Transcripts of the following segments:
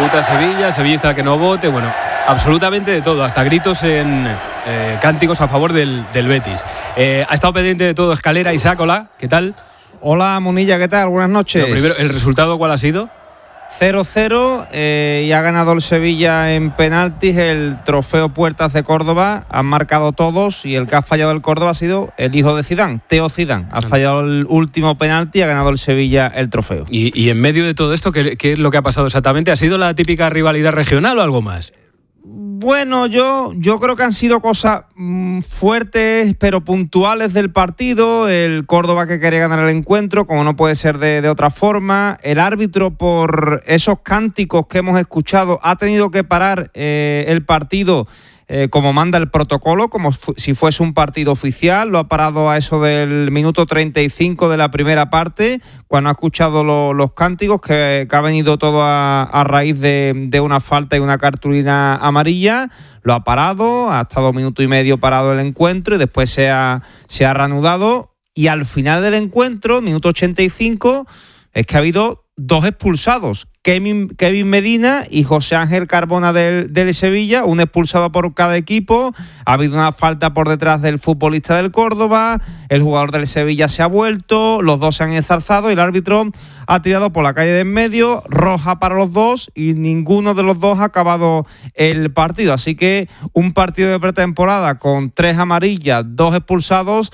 puta Sevilla, sevillista que no vote, bueno, absolutamente de todo, hasta gritos en cánticos a favor del Betis. Ha estado pendiente de todo Escalera. Isaac, hola, ¿qué tal? Hola, Munilla, ¿qué tal? Buenas noches. Lo primero, ¿el resultado cuál ha sido? 0-0 y ha ganado el Sevilla en penaltis el trofeo Puertas de Córdoba. Han marcado todos y el que ha fallado el Córdoba ha sido el hijo de Zidane, Teo Zidane. Ha fallado el último penalti y ha ganado el Sevilla el trofeo. Y en medio de todo esto, ¿qué es lo que ha pasado exactamente? ¿Ha sido la típica rivalidad regional o algo más? Bueno, yo creo que han sido cosas fuertes pero puntuales del partido. El Córdoba que quería ganar el encuentro, como no puede ser de otra forma. El árbitro, por esos cánticos que hemos escuchado, ha tenido que parar el partido como manda el protocolo, como si fuese un partido oficial. Lo ha parado a eso del minuto 35 de la primera parte, cuando ha escuchado los cánticos, que ha venido todo a raíz de una falta y una cartulina amarilla. Lo ha parado, ha estado 1 minuto y medio parado el encuentro y después se ha reanudado. Y al final del encuentro, minuto 85, es que ha habido 2 expulsados, Kevin Medina y José Ángel Carbona del Sevilla, un expulsado por cada equipo. Ha habido una falta por detrás del futbolista del Córdoba, el jugador del Sevilla se ha vuelto, los dos se han enzarzado y el árbitro ha tirado por la calle de en medio, roja para los dos, y ninguno de los dos ha acabado el partido. Así que un partido de pretemporada con 3 amarillas, 2 expulsados.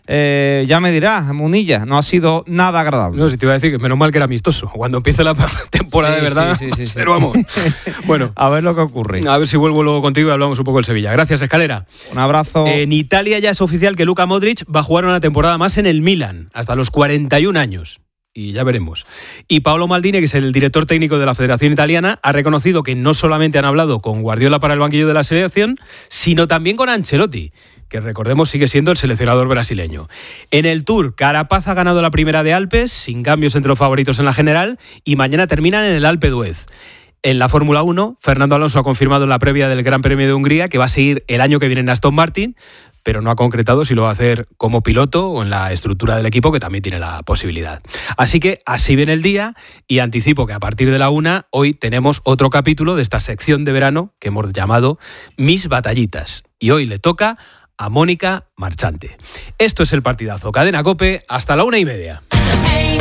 Ya me dirás, Munilla, no ha sido nada agradable. No, si te iba a decir que menos mal que era amistoso. Cuando empiece la temporada, sí, de verdad, sí. Pero vamos. Bueno, a ver lo que ocurre. A ver si vuelvo luego contigo y hablamos un poco del Sevilla. Gracias, Escalera. Un abrazo. En Italia ya es oficial que Luka Modric va a jugar una temporada más en el Milan, hasta los 41 años. Y ya veremos. Y Paolo Maldini, que es el director técnico de la Federación Italiana, ha reconocido que no solamente han hablado con Guardiola para el banquillo de la selección, sino también con Ancelotti, que recordemos sigue siendo el seleccionador brasileño. En el Tour, Carapaz ha ganado la primera de Alpes, sin cambios entre los favoritos en la general, y mañana terminan en el Alpe d'Huez. En la Fórmula 1, Fernando Alonso ha confirmado en la previa del Gran Premio de Hungría que va a seguir el año que viene en Aston Martin, pero no ha concretado si lo va a hacer como piloto o en la estructura del equipo, que también tiene la posibilidad. Así que así viene el día, y anticipo que a partir de la 1 hoy tenemos otro capítulo de esta sección de verano que hemos llamado Mis Batallitas. Y hoy le toca a Mónica Marchante. Esto es El Partidazo, Cadena COPE, hasta la 1:30.